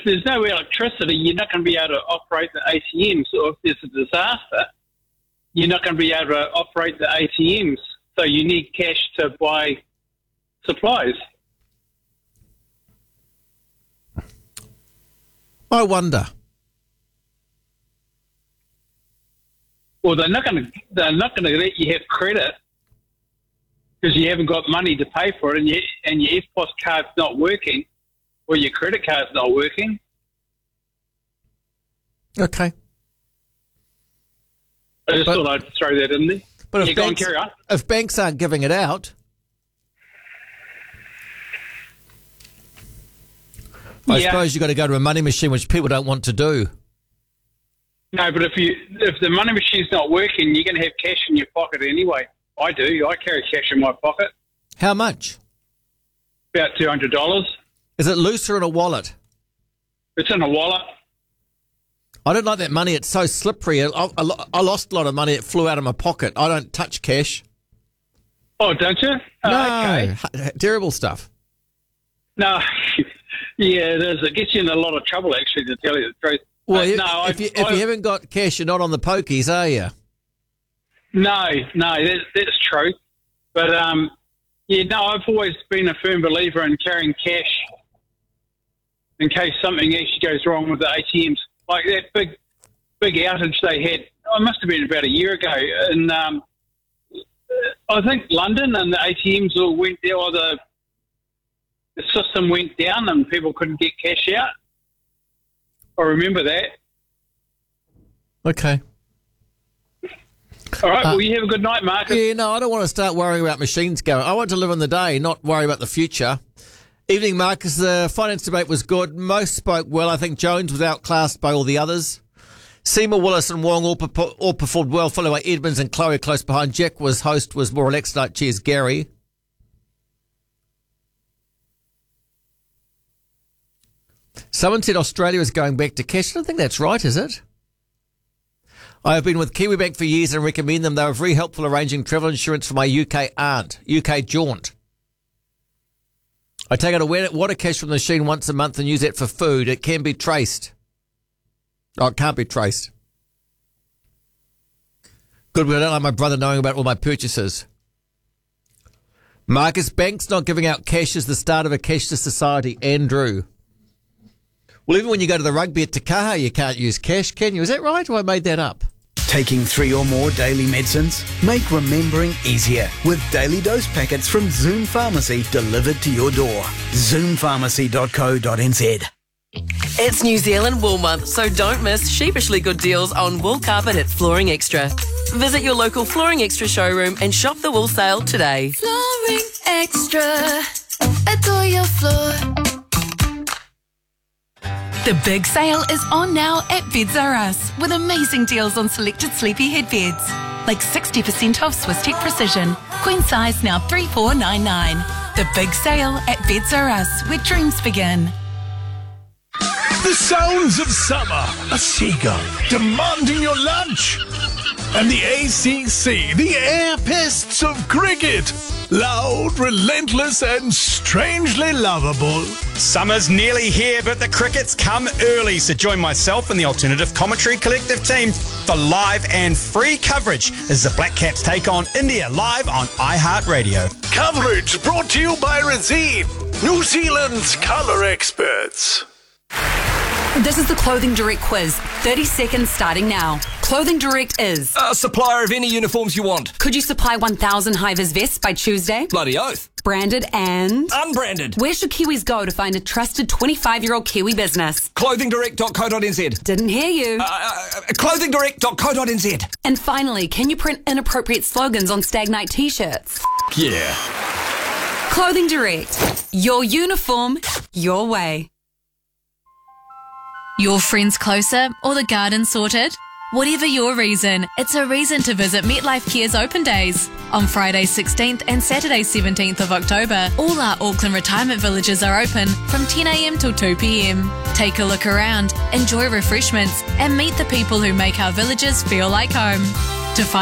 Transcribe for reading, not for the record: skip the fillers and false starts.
there's no electricity, you're not going to be able to operate the ATMs. Or if there's a disaster, you're not going to be able to operate the ATMs. So you need cash to buy supplies. I wonder. Well, they're not going to let you have credit because you haven't got money to pay for it, and your EFTPOS card's not working, or your credit card's not working. Okay. I just thought I'd throw that in there. But if, carry on. If banks aren't giving it out, I suppose you've got to go to a money machine, which people don't want to do. No, but if the money machine's not working, you're going to have cash in your pocket anyway. I do. I carry cash in my pocket. How much? About $200. Is it loose or in a wallet? It's in a wallet. I don't like that money. It's so slippery. I lost a lot of money. It flew out of my pocket. I don't touch cash. Oh, don't you? No. Okay. Terrible stuff. No. Yeah, it is. It gets you in a lot of trouble, actually, to tell you the truth. Well, if you haven't got cash, you're not on the pokies, are you? No, that's true. But, I've always been a firm believer in carrying cash in case something actually goes wrong with the ATMs. Like that big outage they had, it must have been about a year ago. And I think London and the ATMs all went down, or the system went down and people couldn't get cash out. I remember that. Okay. All right, well, you have a good night, Marcus. Yeah, no, I don't want to start worrying about machines going. I want to live in the day, not worry about the future. Evening, Marcus. The finance debate was good. Most spoke well. I think Jones was outclassed by all the others. Seymour, Willis and Wong all performed well, followed by Edmonds and Chloe close behind. Jack was more relaxed tonight. Cheers, Gary. Someone said Australia is going back to cash. I don't think that's right, is it? I have been with KiwiBank for years and recommend them. They were very helpful arranging travel insurance for my UK jaunt. I take out a water cash from the machine once a month and use it for food. It can be traced. Oh, it can't be traced. Good, but I don't like my brother knowing about all my purchases. Marcus, banks not giving out cash is the start of a cashless society. Andrew. Well, even when you go to the rugby at Te Kaha, you can't use cash, can you? Is that right, or I made that up? Taking 3 or more daily medicines? Make remembering easier with daily dose packets from Zoom Pharmacy delivered to your door. Zoompharmacy.co.nz. It's New Zealand Wool Month, so don't miss sheepishly good deals on wool carpet at Flooring Extra. Visit your local Flooring Extra showroom and shop the wool sale today. Flooring Extra. Adore your floor. The big sale is on now at Beds R Us with amazing deals on selected sleepy head beds. Like 60% off Swiss Tech Precision. Queen size now $3,499. The big sale at Beds R Us, where dreams begin. The sounds of summer, a seagull demanding your lunch. And the ACC, the air pests of cricket. Loud, relentless and strangely lovable. Summer's nearly here, but the cricket's come early. So join myself and the Alternative Commentary Collective team for live and free coverage as the Black Caps take on India live on iHeartRadio. Coverage brought to you by Razine, New Zealand's colour experts. This is the Clothing Direct quiz. 30 seconds starting now. Clothing Direct is a supplier of any uniforms you want. Could you supply 1,000 high-vis vests by Tuesday? Bloody oath. Branded and unbranded. Where should Kiwis go to find a trusted 25-year-old Kiwi business? Clothingdirect.co.nz. Didn't hear you. Clothingdirect.co.nz. And finally, can you print inappropriate slogans on Stag Night t-shirts? Yeah. Clothing Direct. Your uniform, your way. Your friends closer or the garden sorted? Whatever your reason, it's a reason to visit MetLife Care's Open Days. On Friday 16th and Saturday 17th of October, all our Auckland retirement villages are open from 10 a.m. till 2 p.m. Take a look around, enjoy refreshments, and meet the people who make our villages feel like home. To find